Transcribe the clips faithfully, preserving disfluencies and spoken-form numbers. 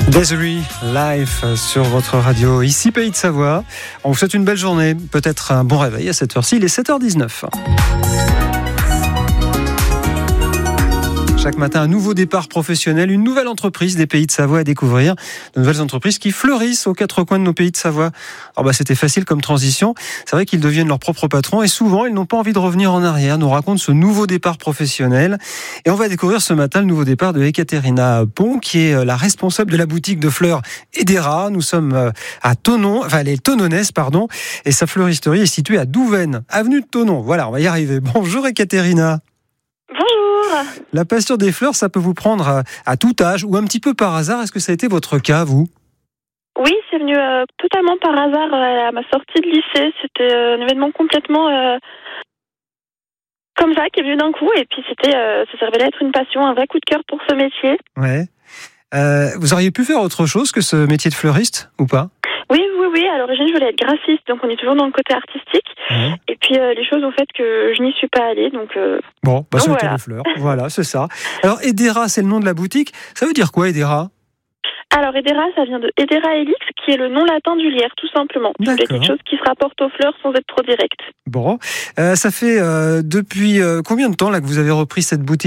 Desiree, live sur votre radio, ici Pays de Savoie. On vous souhaite une belle journée, peut-être un bon réveil à cette heure-ci, il est sept heures dix-neuf. Chaque matin, un nouveau départ professionnel, une nouvelle entreprise des Pays de Savoie à découvrir. De nouvelles entreprises qui fleurissent aux quatre coins de nos Pays de Savoie. Alors bah, c'était facile comme transition. C'est vrai qu'ils deviennent leurs propres patrons et souvent, ils n'ont pas envie de revenir en arrière, nous raconte ce nouveau départ professionnel. Et on va découvrir ce matin le nouveau départ de Ekaterina Pont, qui est la responsable de la boutique de fleurs Edera. Nous sommes à Thonon, enfin, elle est tononnaise, pardon, et sa fleuristerie est située à Douvaine, avenue de Thonon. Voilà, on va y arriver. Bonjour Ekaterina. Bonjour. La passion des fleurs, ça peut vous prendre à, à tout âge ou un petit peu par hasard. Est-ce que ça a été votre cas, vous ? Oui, c'est venu euh, totalement par hasard euh, à ma sortie de lycée. C'était euh, un événement complètement euh, comme ça, qui est venu d'un coup. Et puis c'était, euh, ça s'est révélé être une passion, un vrai coup de cœur pour ce métier. Ouais. Euh, vous auriez pu faire autre chose que ce métier de fleuriste ou pas ? Oui, oui, oui. À l'origine, je voulais être graphiste, donc on est toujours dans le côté artistique. Ouais. Et puis euh, les choses ont fait que je n'y suis pas allée. Donc euh... bon, bah, donc, c'était voilà. les fleurs. Voilà, c'est ça. Alors Edera, c'est le nom de la boutique. Ça veut dire quoi, Edera ? Alors Edera, ça vient de Edera Helix, qui est le nom latin du lierre, tout simplement. C'est quelque chose qui se rapporte aux fleurs sans être trop direct. Bon, euh, ça fait euh, depuis euh, combien de temps là que vous avez repris cette boutique ?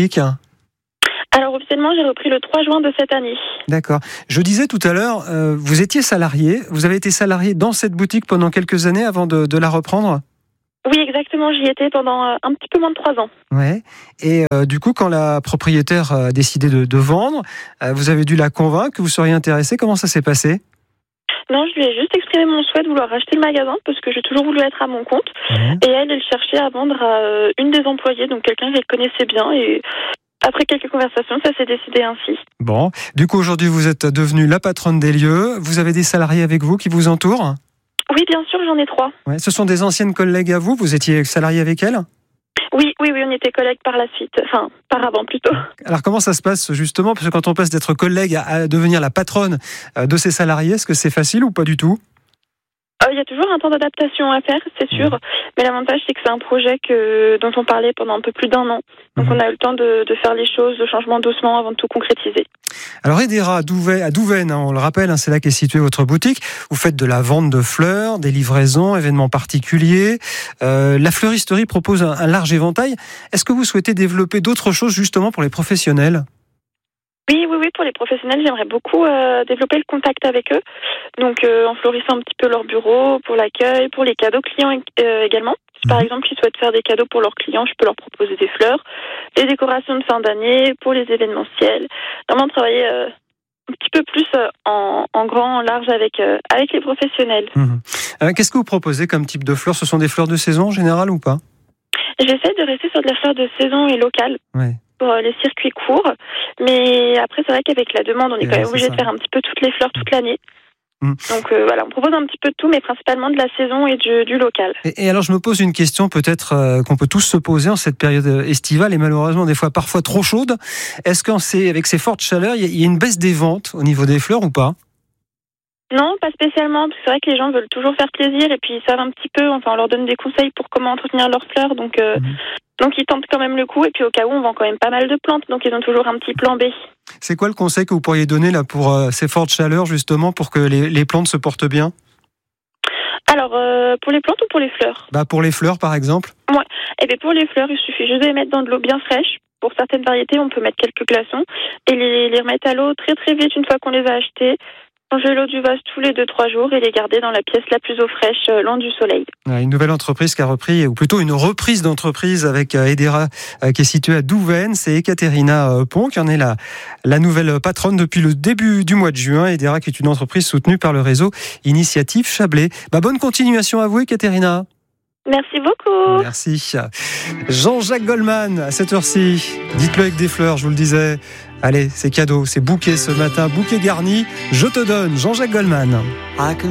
Alors officiellement, j'ai repris le trois juin de cette année. D'accord. Je disais tout à l'heure, euh, vous étiez salarié. Vous avez été salarié dans cette boutique pendant quelques années avant de, de la reprendre ? Oui, exactement. J'y étais pendant euh, un petit peu moins de trois ans. Ouais. Et euh, du coup, quand la propriétaire a décidé de, de vendre, euh, vous avez dû la convaincre que vous seriez intéressé. Comment ça s'est passé ? Non, je lui ai juste exprimé mon souhait de vouloir racheter le magasin parce que j'ai toujours voulu être à mon compte. Mmh. Et elle, elle cherchait à vendre à euh, une des employées, donc quelqu'un qu'elle connaissait bien. Et après quelques conversations, ça s'est décidé ainsi. Bon. Du coup, aujourd'hui, vous êtes devenue la patronne des lieux. Vous avez des salariés avec vous qui vous entourent ? Oui, bien sûr, j'en ai trois. Ouais. Ce sont des anciennes collègues à vous ? Vous étiez salarié avec elles ? Oui, oui, oui, on était collègues par la suite. Enfin, par avant plutôt. Alors, comment ça se passe justement ? Parce que quand on passe d'être collègue à, à devenir la patronne de ses salariés, est-ce que c'est facile ou pas du tout ? Il y a toujours un temps d'adaptation à faire, c'est sûr. Mmh. Mais l'avantage, c'est que c'est un projet que, dont on parlait pendant un peu plus d'un an. Donc mmh. on a eu le temps de, de faire les choses, de changement doucement avant de tout concrétiser. Alors Edera, à Douvaine, à Douvaine hein, on le rappelle, hein, c'est là qu'est située votre boutique. Vous faites de la vente de fleurs, des livraisons, événements particuliers. Euh, la fleuristerie propose un, un large éventail. Est-ce que vous souhaitez développer d'autres choses justement pour les professionnels ? Oui, oui, oui, pour les professionnels, j'aimerais beaucoup euh, développer le contact avec eux. Donc, euh, en fleurissant un petit peu leur bureau, pour l'accueil, pour les cadeaux clients euh, également. Si par exemple, ils souhaitent faire des cadeaux pour leurs clients, je peux leur proposer des fleurs. Les décorations de fin d'année, pour les événementiels. Vraiment travailler euh, un petit peu plus euh, en, en grand, en large avec, euh, avec les professionnels. Mmh. Euh, qu'est-ce que vous proposez comme type de fleurs ? Ce sont des fleurs de saison en général ou pas ? J'essaie de rester sur de la fleur de saison et locale. Ouais. Pour les circuits courts, mais après c'est vrai qu'avec la demande on est ouais, quand même obligé de faire un petit peu toutes les fleurs toute l'année. Mmh. Donc euh, voilà, on propose un petit peu de tout, mais principalement de la saison et du, du local. Et, et alors je me pose une question peut-être euh, qu'on peut tous se poser en cette période estivale et malheureusement des fois parfois trop chaude. Est-ce qu'avec ces fortes chaleurs, il y, y a une baisse des ventes au niveau des fleurs ou pas ? Non, pas spécialement, parce que c'est vrai que les gens veulent toujours faire plaisir et puis ils savent un petit peu, enfin on leur donne des conseils pour comment entretenir leurs fleurs, donc... Euh, mmh. Donc ils tentent quand même le coup et puis au cas où on vend quand même pas mal de plantes, donc ils ont toujours un petit plan B. C'est quoi le conseil que vous pourriez donner là pour euh, ces fortes chaleurs justement pour que les, les plantes se portent bien ? Alors euh, pour les plantes ou pour les fleurs ? Bah pour les fleurs par exemple. Ouais. Et bien pour les fleurs il suffit juste de les mettre dans de l'eau bien fraîche. Pour certaines variétés on peut mettre quelques glaçons et les, les remettre à l'eau très très vite une fois qu'on les a achetées. Changer l'eau du vase tous les deux trois jours et les garder dans la pièce la plus eau fraîche, euh, loin du soleil. Une nouvelle entreprise qui a repris, ou plutôt une reprise d'entreprise avec euh, Edera euh, qui est située à Douvaine. C'est Ekaterina euh, Pont qui en est la, la nouvelle patronne depuis le début du mois de juin. Edera qui est une entreprise soutenue par le réseau Initiative Chablais. Bah, bonne continuation à vous Ekaterina. Merci beaucoup. Merci. Jean-Jacques Goldman, à cette heure-ci, dites-le avec des fleurs, je vous le disais. Allez, c'est cadeau, c'est bouquet ce matin, bouquet garni. Je te donne, Jean-Jacques Goldman.